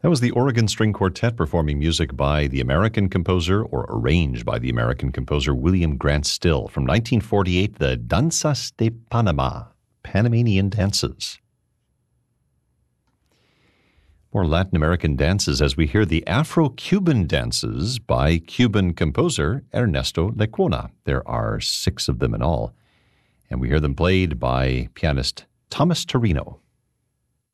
That was the Oregon String Quartet performing music by the American composer, or arranged by the American composer William Grant Still, from 1948, the Danzas de Panama, Panamanian Dances. More Latin American dances as we hear the Afro-Cuban dances by Cuban composer Ernesto Lecuona. There are 6 of them in all, and we hear them played by pianist Thomas Torino.